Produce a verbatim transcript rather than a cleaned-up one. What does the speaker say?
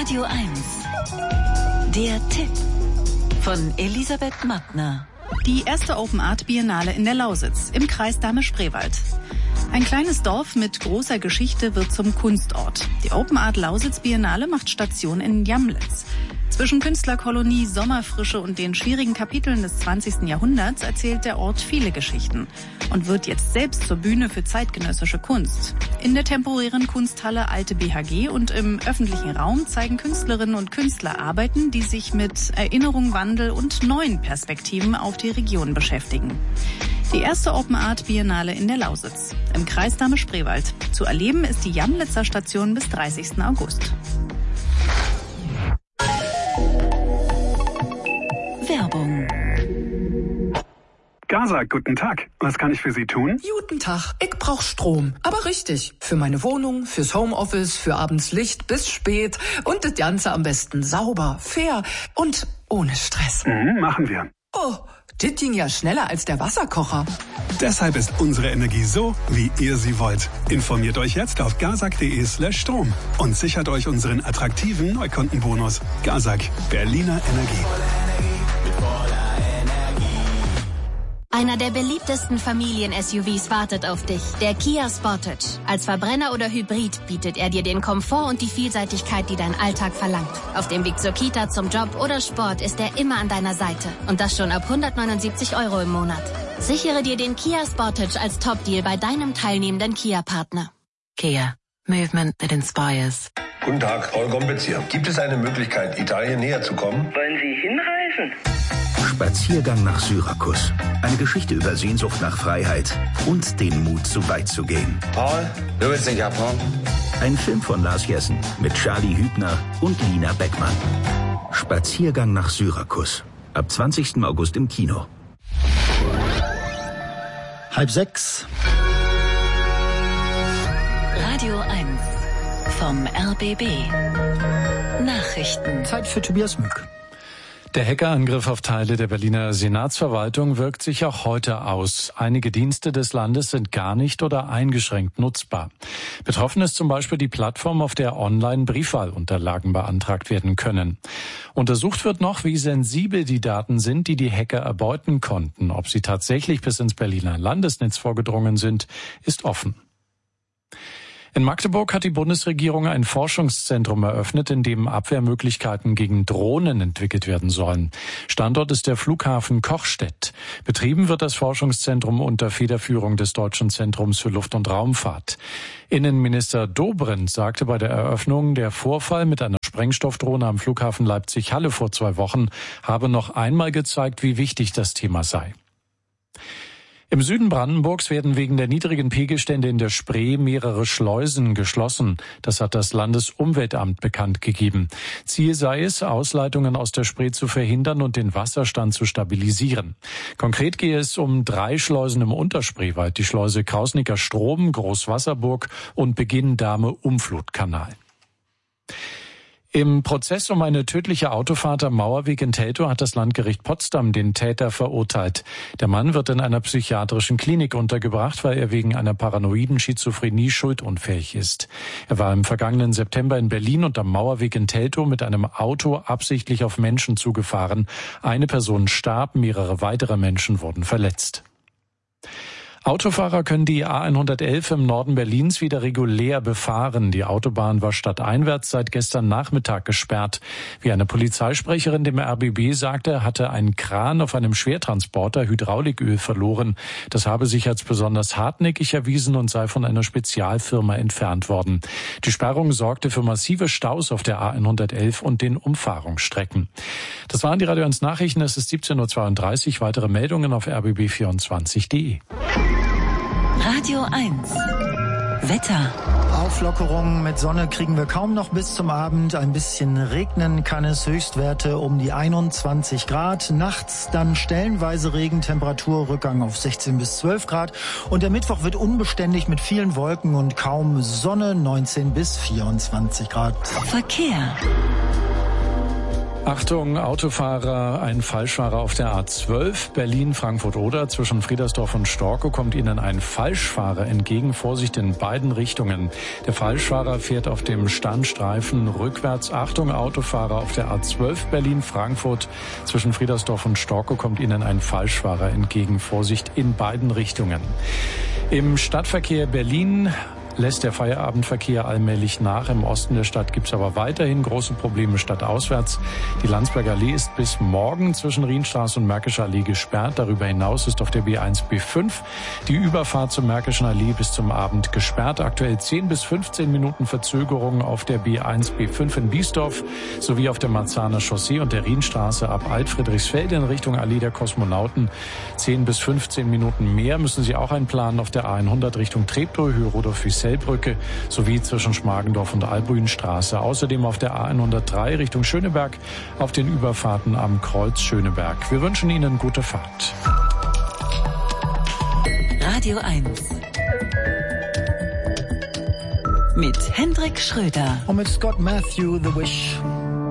Radio eins. Der Tipp von Elisabeth Mattner. Die erste Open Art Biennale in der Lausitz im Kreis Dahme-Spreewald. Ein kleines Dorf mit großer Geschichte wird zum Kunstort. Die Open Art Lausitz Biennale macht Station in Jamlitz. Zwischen Künstlerkolonie, Sommerfrische und den schwierigen Kapiteln des zwanzigsten Jahrhunderts erzählt der Ort viele Geschichten und wird jetzt selbst zur Bühne für zeitgenössische Kunst. In der temporären Kunsthalle Alte B H G und im öffentlichen Raum zeigen Künstlerinnen und Künstler Arbeiten, die sich mit Erinnerung, Wandel und neuen Perspektiven auf die Region beschäftigen. Die erste Open Art Biennale in der Lausitz im Kreis Dahme-Spreewald. Zu erleben ist die Jamlitzer Station bis dreißigsten August. Werbung. Gaza, guten Tag. Was kann ich für Sie tun? Guten Tag. Ich brauch Strom. Aber richtig. Für meine Wohnung, fürs Homeoffice, für abends Licht bis spät. Und das Ganze am besten sauber, fair und ohne Stress. Mhm, machen wir. Oh, das ging ja schneller als der Wasserkocher. Deshalb ist unsere Energie so, wie ihr sie wollt. Informiert euch jetzt auf gazak.de slash Strom und sichert euch unseren attraktiven Neukundenbonus. Gazak, Berliner Energie. Einer der beliebtesten Familien-S U Vs wartet auf dich, der Kia Sportage. Als Verbrenner oder Hybrid bietet er dir den Komfort und die Vielseitigkeit, die dein Alltag verlangt. Auf dem Weg zur Kita, zum Job oder Sport ist er immer an deiner Seite. Und das schon ab hundertneunundsiebzig Euro im Monat. Sichere dir den Kia Sportage als Top-Deal bei deinem teilnehmenden Kia-Partner. Kia. Movement that inspires. Guten Tag, Paul Gombitz hier. Gibt es eine Möglichkeit, Italien näher zu kommen? Wollen Sie hinreisen? Spaziergang nach Syrakus. Eine Geschichte über Sehnsucht nach Freiheit und den Mut, so weit zu gehen. Paul, du willst in Japan? Ein Film von Lars Jessen mit Charlie Hübner und Lina Beckmann. Spaziergang nach Syrakus. Ab zwanzigsten August im Kino. Halb sechs. Radio eins vom R B B. Nachrichten. Zeit für Tobias Mück. Der Hackerangriff auf Teile der Berliner Senatsverwaltung wirkt sich auch heute aus. Einige Dienste des Landes sind gar nicht oder eingeschränkt nutzbar. Betroffen ist zum Beispiel die Plattform, auf der online Briefwahlunterlagen beantragt werden können. Untersucht wird noch, wie sensibel die Daten sind, die die Hacker erbeuten konnten. Ob sie tatsächlich bis ins Berliner Landesnetz vorgedrungen sind, ist offen. In Magdeburg hat die Bundesregierung ein Forschungszentrum eröffnet, in dem Abwehrmöglichkeiten gegen Drohnen entwickelt werden sollen. Standort ist der Flughafen Kochstedt. Betrieben wird das Forschungszentrum unter Federführung des Deutschen Zentrums für Luft- und Raumfahrt. Innenminister Dobrindt sagte bei der Eröffnung, der Vorfall mit einer Sprengstoffdrohne am Flughafen Leipzig-Halle vor zwei Wochen habe noch einmal gezeigt, wie wichtig das Thema sei. Im Süden Brandenburgs werden wegen der niedrigen Pegelstände in der Spree mehrere Schleusen geschlossen. Das hat das Landesumweltamt bekannt gegeben. Ziel sei es, Ausleitungen aus der Spree zu verhindern und den Wasserstand zu stabilisieren. Konkret gehe es um drei Schleusen im Unterspreewald, die Schleuse Krausnicker Strom, Großwasserburg und Beginn-Dahme-Umflutkanal. Im Prozess um eine tödliche Autofahrt am Mauerweg in Teltow hat das Landgericht Potsdam den Täter verurteilt. Der Mann wird in einer psychiatrischen Klinik untergebracht, weil er wegen einer paranoiden Schizophrenie schuldunfähig ist. Er war im vergangenen September in Berlin und am Mauerweg in Teltow mit einem Auto absichtlich auf Menschen zugefahren. Eine Person starb, mehrere weitere Menschen wurden verletzt. Autofahrer können die A hundertelf im Norden Berlins wieder regulär befahren. Die Autobahn war stadteinwärts seit gestern Nachmittag gesperrt. Wie eine Polizeisprecherin dem R B B sagte, hatte ein Kran auf einem Schwertransporter Hydrauliköl verloren. Das habe sich als besonders hartnäckig erwiesen und sei von einer Spezialfirma entfernt worden. Die Sperrung sorgte für massive Staus auf der A hundertelf und den Umfahrungsstrecken. Das waren die Radio eins Nachrichten. Es ist siebzehn Uhr zweiunddreißig. Weitere Meldungen auf r b b vierundzwanzig punkt de. Radio eins. Wetter. Auflockerungen mit Sonne kriegen wir kaum noch bis zum Abend. Ein bisschen regnen kann es, Höchstwerte um die einundzwanzig Grad. Nachts dann stellenweise Regen, Temperaturrückgang auf sechzehn bis zwölf Grad. Und der Mittwoch wird unbeständig mit vielen Wolken und kaum Sonne, neunzehn bis vierundzwanzig Grad. Verkehr. Achtung, Autofahrer, ein Falschfahrer auf der A zwölf, Berlin-Frankfurt-Oder. Zwischen Friedersdorf und Storkow kommt Ihnen ein Falschfahrer entgegen. Vorsicht in beiden Richtungen. Der Falschfahrer fährt auf dem Standstreifen rückwärts. Achtung, Autofahrer auf der A zwölf, Berlin-Frankfurt. Zwischen Friedersdorf und Storkow kommt Ihnen ein Falschfahrer entgegen. Vorsicht in beiden Richtungen. Im Stadtverkehr Berlin lässt der Feierabendverkehr allmählich nach. Im Osten der Stadt gibt es aber weiterhin große Probleme stadtauswärts. Die Landsberger Allee ist bis morgen zwischen Rienstraße und Märkischer Allee gesperrt. Darüber hinaus ist auf der B eins B fünf die Überfahrt zur Märkischen Allee bis zum Abend gesperrt. Aktuell zehn bis fünfzehn Minuten Verzögerung auf der B eins B fünf in Biesdorf sowie auf der Marzahner Chaussee und der Rienstraße ab Alt-Friedrichsfelde in Richtung Allee der Kosmonauten. zehn bis fünfzehn Minuten mehr müssen Sie auch einplanen auf der A hundert Richtung Treptow, Höhe Rudolf-Füssel Brücke sowie zwischen Schmargendorf und Albuinstraße. Außerdem auf der A hundertdrei Richtung Schöneberg auf den Überfahrten am Kreuz Schöneberg. Wir wünschen Ihnen gute Fahrt. Radio eins. Mit Hendrik Schröder. Und mit Scott Matthew, The Wish.